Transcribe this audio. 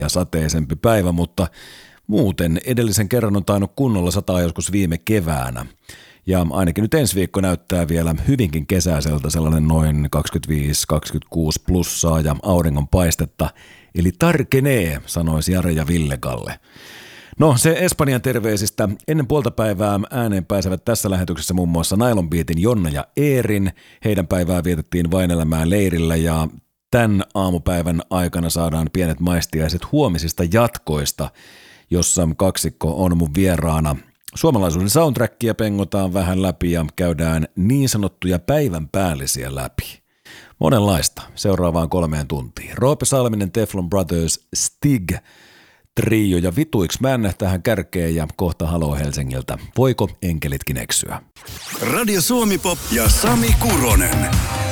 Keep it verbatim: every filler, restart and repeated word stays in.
ja sateisempi päivä, mutta muuten edellisen kerran on tainnut kunnolla sataa joskus viime keväänä. Ja ainakin nyt ensi viikko näyttää vielä hyvinkin kesäiseltä, sellainen noin kaksikymmentäviisi kaksikymmentäkuusi plussaa ja auringon paistetta. Eli tarkenee, sanoisi Jare ja Ville-Kalle. No se Espanjan terveisistä. Ennen puolta päivää ääneen pääsevät tässä lähetyksessä muun muassa Nylon Beatin Jonna ja Eerin. Heidän päivää vietettiin Vainelämään leirillä ja tämän aamupäivän aikana saadaan pienet maistiaiset huomisista jatkoista, jossa kaksikko on mun vieraana. Suomalaisuuden soundtrackia pengotaan vähän läpi ja käydään niin sanottuja päivän päällisiä läpi. Monenlaista seuraavaan kolmeen tuntiin. Roope Salminen, Teflon Brothers, Stig, Trio ja vituiks männä tähän kärkeen ja kohta haloo Helsingiltä. Voiko enkelitkin eksyä? Radio Suomi Pop ja Sami Kuronen.